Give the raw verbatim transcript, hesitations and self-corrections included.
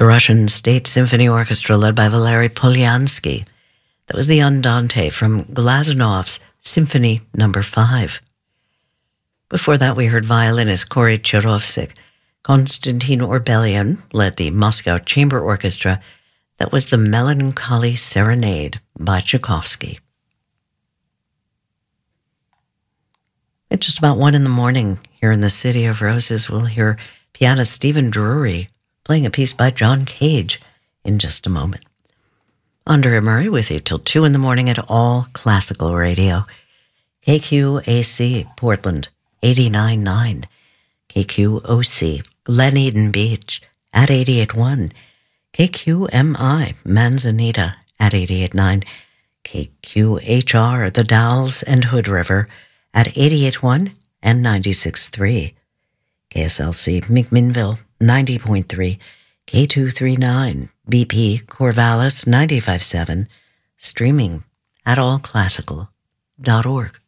the Russian State Symphony Orchestra led by Valery Polyansky. That was the Andante from Glazanov's Symphony Number Five. Before that, we heard violinist Kory Chirovsik. Konstantin Orbelian led the Moscow Chamber Orchestra. That was the Melancholy Serenade by Tchaikovsky. At just about one in the morning here in the City of Roses, we'll hear pianist Stephen Drury playing a piece by John Cage in just a moment. Andrea Murray with you till two in the morning at All Classical Radio. K Q A C, Portland, eighty-nine point nine. K Q O C, Glen Eden Beach at eighty-eight point one. K Q M I, Manzanita at eighty-eight point nine. K Q H R, The Dalles and Hood River at eighty-eight point one and ninety-six point three. K S L C, McMinnville, ninety point three. K two thirty-nine, B P Corvallis, ninety-five point seven. Streaming at all classical dot org.